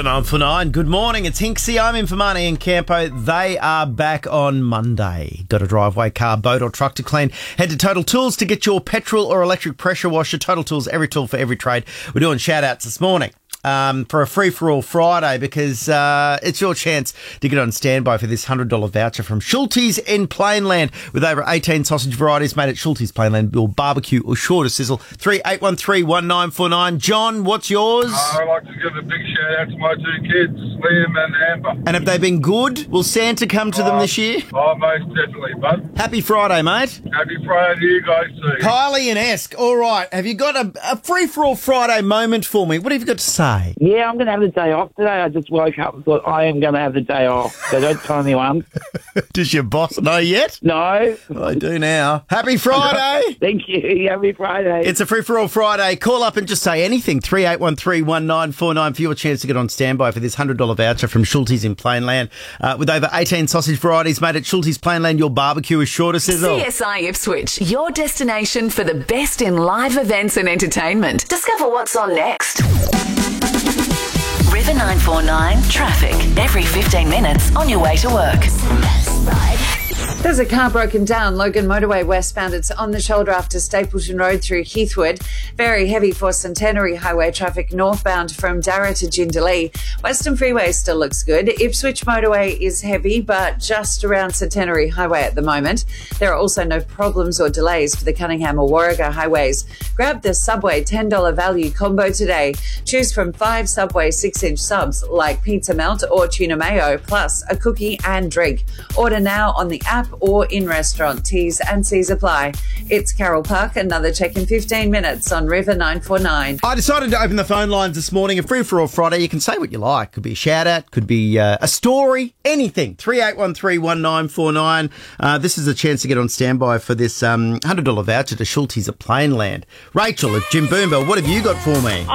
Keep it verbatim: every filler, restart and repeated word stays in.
nine four nine. Good morning, it's Hinksy. I'm in for Money and Campo. They are back on Monday. Got a driveway, car, boat or truck to clean? Head to Total Tools to get your petrol or electric pressure washer. Total Tools, every tool for every trade. We're doing shout-outs this morning. Um, for a free-for-all Friday because uh, it's your chance to get on standby for this one hundred dollars voucher from Schultes in Plainland with over eighteen sausage varieties made at Schultes Plainland. Your barbecue or sure to sizzle. three eight one three, one nine four nine. John, what's yours? Uh, I'd like to give a big shout-out to my two kids, Liam and Amber. And have they been good? Will Santa come to them Uh, this year? Oh, most definitely, bud. Happy Friday, mate. Happy Friday to you guys too. Kylie and Esk, all right. Have you got a, a free-for-all Friday moment for me? What have you got to say? Yeah, I'm going to have the day off today. I just woke up and thought I am going to have the day off. So don't tell anyone. Does your boss know yet? No. I do now. Happy Friday. Thank you. Happy Friday. It's a free-for-all Friday. Call up and just say anything. three eight one three, one nine four nine for your chance to get on standby for this one hundred dollars voucher from Schultes in Plainland. Uh, with over eighteen sausage varieties made at Schultes Plainland, your barbecue is sure to sizzle. C S I Ipswich, your destination for the best in live events and entertainment. Discover what's on next. River nine four nine traffic every fifteen minutes on your way to work. There's a car broken down, Logan Motorway westbound. It's on the shoulder after Stapleton Road through Heathwood. Very heavy for Centenary Highway traffic northbound from Darra to Jindalee. Western Freeway still looks good. Ipswich Motorway is heavy, but just around Centenary Highway at the moment. There are also no problems or delays for the Cunningham or Warragah highways. Grab the Subway ten dollars value combo today. Choose from five Subway six-inch subs like pizza melt or tuna mayo, plus a cookie and drink. Order now on the app or in restaurant. T's and C's apply. It's Carol Park. Another check in fifteen minutes on River nine four nine. I decided to open the phone lines this morning. A free-for-all Friday. You can say what you like. Could be a shout-out, could be uh, a story, anything. three eight one three, one nine four nine. Uh, this is a chance to get on standby for this um, one hundred dollars voucher to Schultes at Plainland. Rachel at Jimboomba, what have you got for me?